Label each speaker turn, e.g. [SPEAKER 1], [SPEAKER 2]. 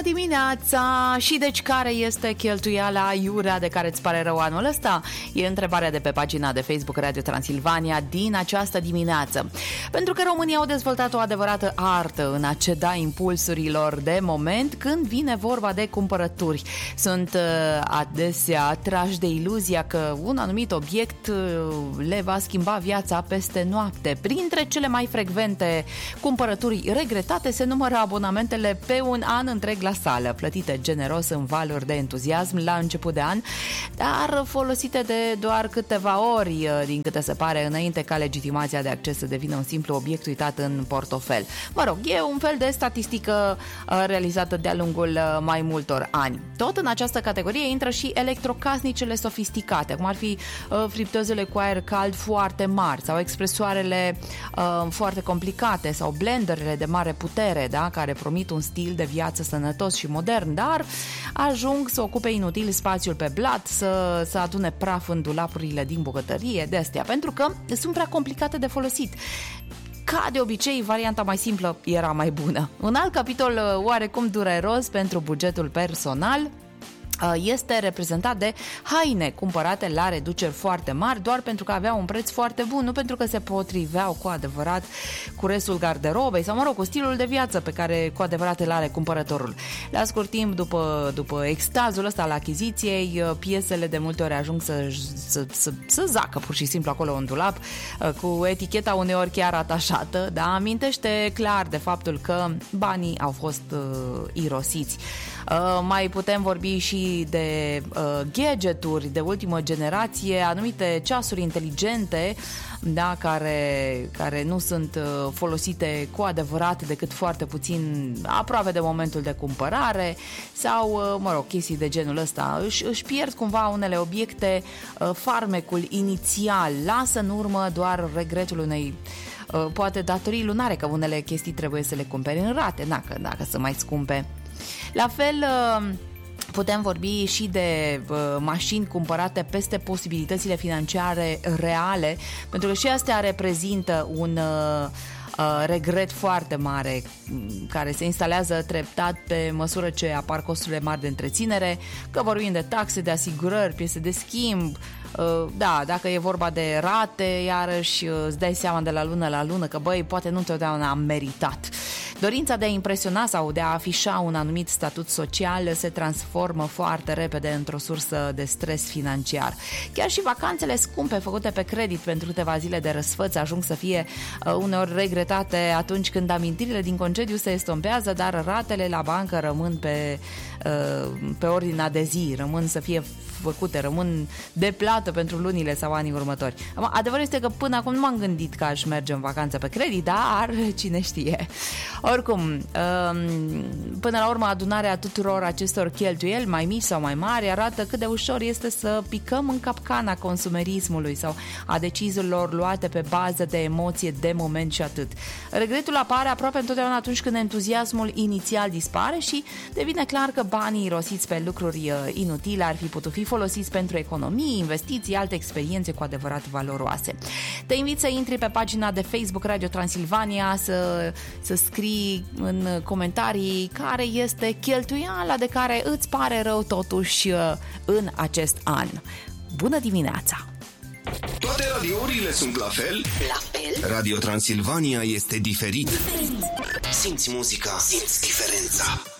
[SPEAKER 1] dimineața! Și deci care este cheltuiala aiurea de care îți pare rău anul ăsta? E întrebarea de pe pagina de Facebook Radio Transilvania din această dimineață. Pentru că românii au dezvoltat o adevărată artă în a ceda impulsurilor de moment când vine vorba de cumpărături. Sunt adesea atrași de iluzia că un anumit obiect le va schimba viața peste noapte. Printre cele mai frecvente cumpărături regretate se numără abonamentele pe un an întreg la sală, plătite generos în valuri de entuziasm la început de an, dar folosite de doar câteva ori, din câte se pare, înainte ca legitimația de acces să devină un simplu obiect uitat în portofel. Mă rog, e un fel de statistică realizată de-a lungul mai multor ani. Tot în această categorie intră și electrocasnicele sofisticate, cum ar fi friptozele cu aer cald foarte mari sau expresoarele foarte complicate sau blenderele de mare putere, da, care promit un stil de viață sănătos și modern, dar ajung să ocupe inutil spațiul pe blat, să adune praf în dulapurile din bucătărie, de astea, pentru că sunt prea complicate de folosit. Ca de obicei, varianta mai simplă era mai bună. Un alt capitol oarecum dureros pentru bugetul personal este reprezentat de haine cumpărate la reduceri foarte mari doar pentru că aveau un preț foarte bun, nu pentru că se potriveau cu adevărat cu restul garderobei sau, mă rog, cu stilul de viață pe care cu adevărat îl are cumpărătorul. La scurt timp, după extazul ăsta al achiziției, piesele de multe ori ajung să zacă pur și simplu acolo în dulap, cu eticheta uneori chiar atașată, dar amintește clar de faptul că banii au fost irosiți. Mai putem vorbi și de gadgeturi de ultimă generație, anumite ceasuri inteligente, da, care nu sunt folosite cu adevărat decât foarte puțin aproape de momentul de cumpărare sau, mă rog, chestii de genul ăsta. Își pierd cumva unele obiecte farmecul inițial, lasă în urmă doar regretul unei poate datorii lunare, că unele chestii trebuie să le cumperi în rate, dacă sunt mai scumpe. La fel, putem vorbi și de mașini cumpărate peste posibilitățile financiare reale, pentru că și astea reprezintă un regret foarte mare care se instalează treptat pe măsură ce apar costurile mari de întreținere, că vorbim de taxe, de asigurări, piese de schimb. Da, dacă e vorba de rate, iarăși îți dai seama de la lună la lună că, băi, poate nu întotdeauna am meritat. Dorința de a impresiona sau de a afișa un anumit statut social se transformă foarte repede într-o sursă de stres financiar. Chiar și vacanțele scumpe făcute pe credit pentru câteva zile de răsfăț ajung să fie uneori regretate atunci când amintirile din concediu se estompează, dar ratele la bancă rămân pe ordinea de zi, rămân să fie făcute, rămân de plată pentru lunile sau anii următori. Adevărul este că până acum nu m-am gândit că aș merge în vacanță pe credit, dar cine știe. Oricum, până la urmă, adunarea tuturor acestor cheltuieli, mai mici sau mai mari, arată cât de ușor este să picăm în capcana consumerismului sau a deciziilor luate pe bază de emoție de moment și atât. Regretul apare aproape întotdeauna atunci când entuziasmul inițial dispare și devine clar că banii irosiți pe lucruri inutile ar fi putut fi folosiți pentru economii, investiții, alte experiențe cu adevărat valoroase. Te invit să intri pe pagina de Facebook Radio Transilvania, să scrii în comentarii care este cheltuiala de care îți pare rău totuși în acest an. Bună dimineața!
[SPEAKER 2] Toate radiourile sunt la fel?
[SPEAKER 3] La fel?
[SPEAKER 2] Radio Transilvania este diferit. Simți muzica, simți diferența.